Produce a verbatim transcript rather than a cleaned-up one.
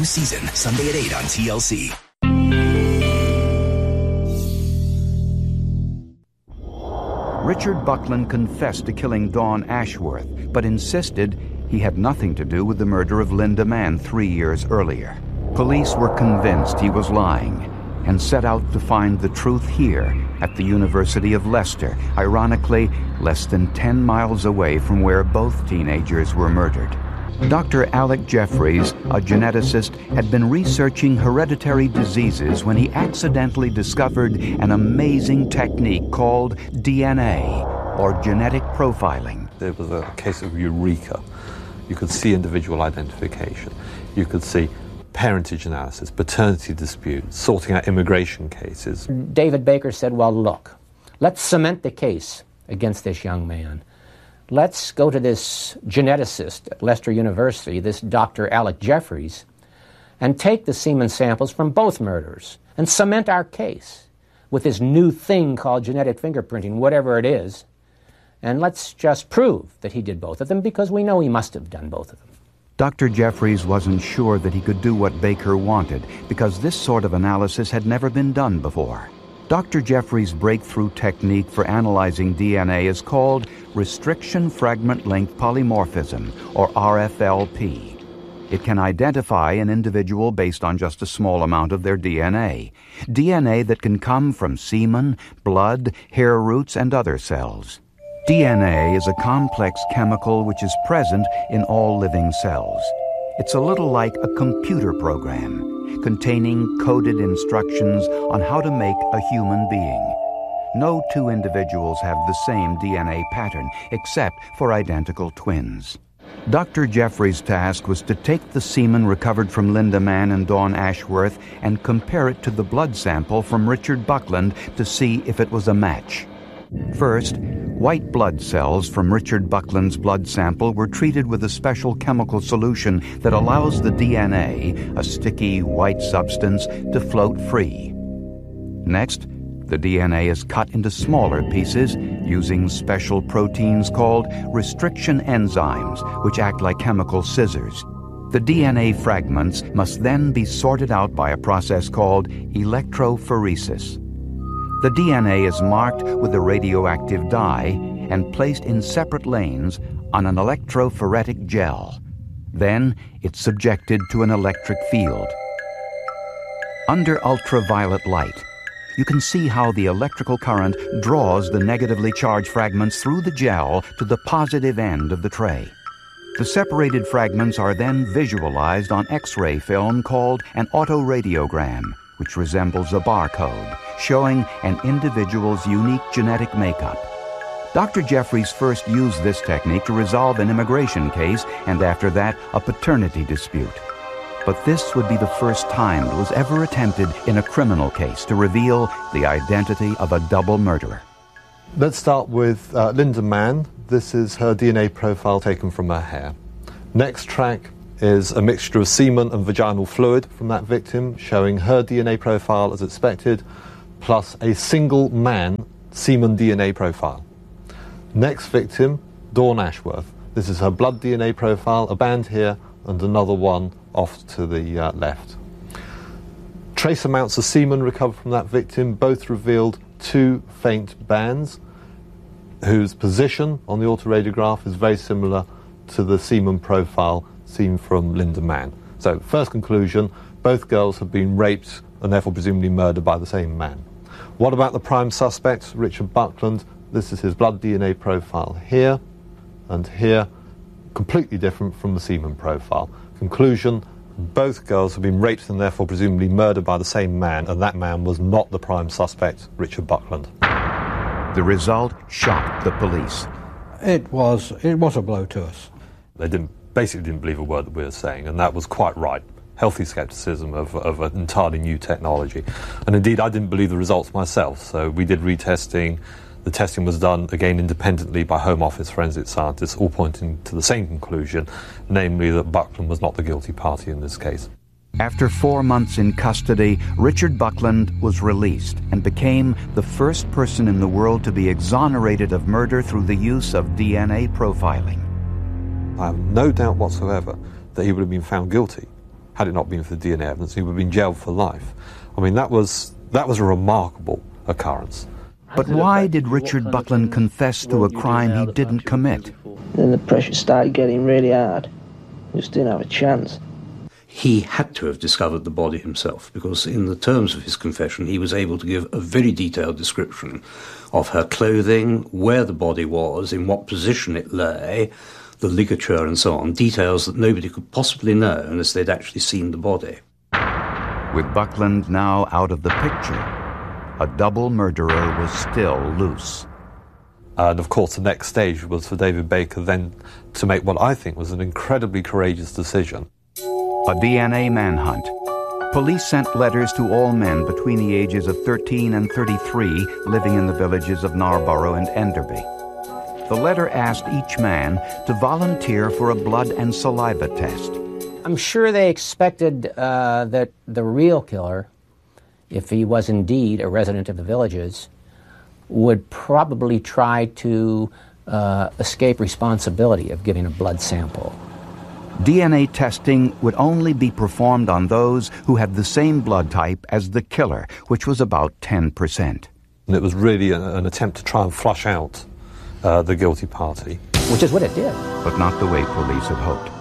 season, Sunday at eight on T L C. Richard Buckland confessed to killing Dawn Ashworth, but insisted he had nothing to do with the murder of Linda Mann three years earlier. Police were convinced he was lying and set out to find the truth here at the University of Leicester, ironically less than ten miles away from where both teenagers were murdered. Doctor Alec Jeffreys, a geneticist, had been researching hereditary diseases when he accidentally discovered an amazing technique called D N A, or genetic profiling. There was a case of eureka. You could see individual identification. You could see parentage analysis, paternity disputes, sorting out immigration cases. David Baker said, well, look, let's cement the case against this young man. Let's go to this geneticist at Leicester University, this Doctor Alec Jeffreys, and take the semen samples from both murders and cement our case with this new thing called genetic fingerprinting, whatever it is, and let's just prove that he did both of them because we know he must have done both of them. Doctor Jeffreys wasn't sure that he could do what Baker wanted because this sort of analysis had never been done before. Doctor Jeffreys' breakthrough technique for analyzing D N A is called restriction fragment length polymorphism, or R F L P. It can identify an individual based on just a small amount of their D N A, D N A that can come from semen, blood, hair roots, and other cells. D N A is a complex chemical which is present in all living cells. It's a little like a computer program, containing coded instructions on how to make a human being. No two individuals have the same D N A pattern, except for identical twins. Doctor Jeffreys' task was to take the semen recovered from Linda Mann and Dawn Ashworth and compare it to the blood sample from Richard Buckland to see if it was a match. First, white blood cells from Richard Buckland's blood sample were treated with a special chemical solution that allows the D N A, a sticky white substance, to float free. Next, the D N A is cut into smaller pieces using special proteins called restriction enzymes, which act like chemical scissors. The D N A fragments must then be sorted out by a process called electrophoresis. The D N A is marked with a radioactive dye and placed in separate lanes on an electrophoretic gel. Then it's subjected to an electric field. Under ultraviolet light, you can see how the electrical current draws the negatively charged fragments through the gel to the positive end of the tray. The separated fragments are then visualized on X-ray film called an autoradiogram, which resembles a barcode, showing an individual's unique genetic makeup. Doctor Jeffreys first used this technique to resolve an immigration case and after that, a paternity dispute. But this would be the first time it was ever attempted in a criminal case to reveal the identity of a double murderer. Let's start with uh, Linda Mann. This is her D N A profile taken from her hair. Next track is a mixture of semen and vaginal fluid from that victim, showing her D N A profile as expected, plus a single man semen D N A profile. Next victim, Dawn Ashworth. This is her blood D N A profile, a band here and another one off to the uh, left. Trace amounts of semen recovered from that victim, both revealed two faint bands whose position on the autoradiograph is very similar to the semen profile seen from Linda Mann. So, first conclusion, both girls have been raped and therefore presumably murdered by the same man. What about the prime suspect, Richard Buckland? This is his blood D N A profile here and here, completely different from the semen profile. Conclusion, both girls have been raped and therefore presumably murdered by the same man, and that man was not the prime suspect, Richard Buckland. The result shocked the police. It was, it was a blow to us. They didn't basically didn't believe a word that we were saying, and that was quite right. Healthy scepticism of, of an entirely new technology. And indeed, I didn't believe the results myself, so we did retesting. The testing was done, again, independently by Home Office forensic scientists, all pointing to the same conclusion, namely that Buckland was not the guilty party in this case. After four months in custody, Richard Buckland was released and became the first person in the world to be exonerated of murder through the use of D N A profiling. I have no doubt whatsoever that he would have been found guilty had it not been for the D N A evidence. He would have been jailed for life. I mean, that was, that was a remarkable occurrence. But why did Richard Buckland confess to a crime he didn't commit? Then the pressure started getting really hard. Just didn't have a chance. He had to have discovered the body himself, because in the terms of his confession he was able to give a very detailed description of her clothing, where the body was, in what position it lay, the ligature and so on, details that nobody could possibly know unless they'd actually seen the body. With Buckland now out of the picture, a double murderer was still loose. And of course the next stage was for David Baker then to make what I think was an incredibly courageous decision. A D N A manhunt. Police sent letters to all men between the ages of thirteen and thirty-three living in the villages of Narborough and Enderby. The letter asked each man to volunteer for a blood and saliva test. I'm sure they expected uh, that the real killer, if he was indeed a resident of the villages, would probably try to uh, escape responsibility of giving a blood sample. D N A testing would only be performed on those who had the same blood type as the killer, which was about ten percent. And it was really an, an attempt to try and flush out uh, the guilty party. Which is what it did. But not the way police had hoped.